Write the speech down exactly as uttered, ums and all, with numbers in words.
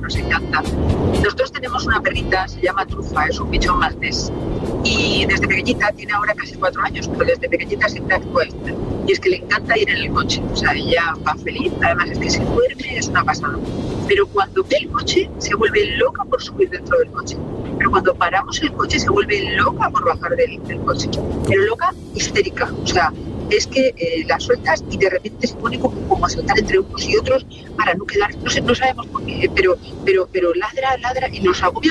nos encanta. Nosotros tenemos una perrita, se llama Trufa, es un bichón maltés. Y desde pequeñita, tiene ahora casi cuatro años, pero desde pequeñita siempre actúa esta. Y es que le encanta ir en el coche, o sea, ella va feliz, además es que se duerme, es una pasada. Pero cuando ve el coche, se vuelve loca por subir dentro del coche. Pero cuando paramos el coche, se vuelve loca por bajar del, del coche. Pero loca, histérica, o sea, es que eh, la sueltas y de repente se pone como, como a saltar entre unos y otros para no quedar, no sé, no sabemos por qué, pero, pero, pero ladra, ladra y nos agobia